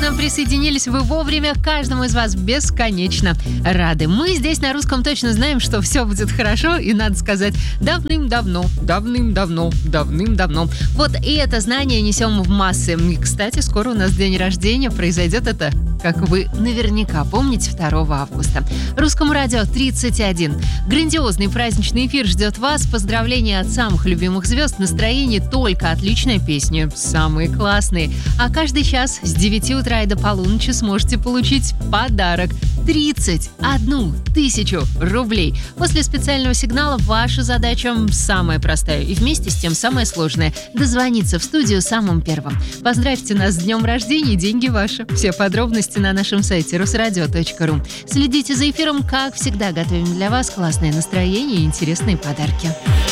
нам присоединились вы вовремя. Каждому из вас бесконечно рады. Мы здесь на Русском точно знаем, что все будет хорошо, и надо сказать давным-давно. Вот и это знание несем в массы. И, кстати, скоро у нас день рождения. Произойдет это, как вы наверняка помните, 2 августа. Русскому радио 31. Грандиозный праздничный эфир ждет вас. Поздравления от самых любимых звезд. Настроение только отличная песня. Самые классные. А каждый час с 9 утра и до полуночи сможете получить подарок. 31 тысячу рублей. После специального сигнала ваша задача самая простая и вместе с тем самая сложная – дозвониться в студию самым первым. Поздравьте нас с днем рождения, деньги ваши. Все подробности на нашем сайте rusradio.ru. Следите за эфиром, как всегда, готовим для вас классное настроение и интересные подарки.